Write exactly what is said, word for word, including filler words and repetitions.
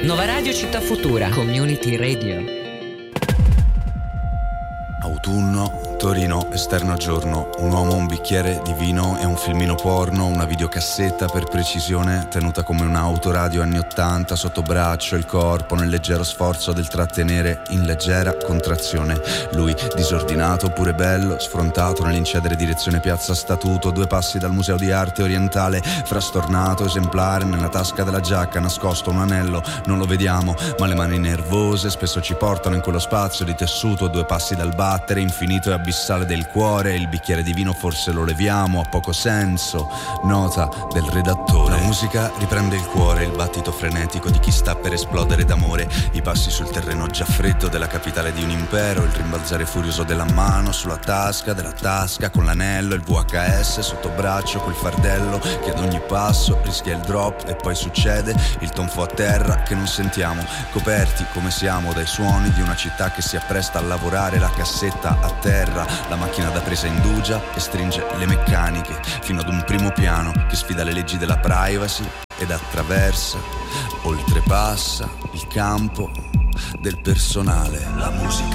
Nova Radio Città Futura, Community Radio. Autunno, Torino, esterno giorno, un uomo, un bicchiere di vino e un filmino porno, una videocassetta per precisione tenuta come un'autoradio anni ottanta, sotto braccio, il corpo nel leggero sforzo del trattenere in leggera contrazione. Lui disordinato, pure bello, sfrontato nell'incedere direzione piazza Statuto, due passi dal museo di arte orientale, frastornato, esemplare nella tasca della giacca, nascosto un anello, non lo vediamo, ma le mani nervose spesso ci portano in quello spazio di tessuto, due passi dal battere infinito e abissale del cuore, il bicchiere di vino forse lo leviamo, ha poco senso, nota del redattore. La musica riprende il cuore, il battito frenetico di chi sta per esplodere d'amore, i passi sul terreno già freddo della capitale di un impero, il rimbalzare furioso della mano sulla tasca, della tasca con l'anello, il V H S sotto braccio, quel fardello che ad ogni passo rischia il drop e poi succede, il tonfo a terra che non sentiamo, coperti come siamo dai suoni di una città che si appresta a lavorare, la cassetta a terra, la macchina da presa indugia e stringe le meccaniche fino ad un primo piano che sfida le leggi della privacy ed attraversa, oltrepassa il campo del personale. La musica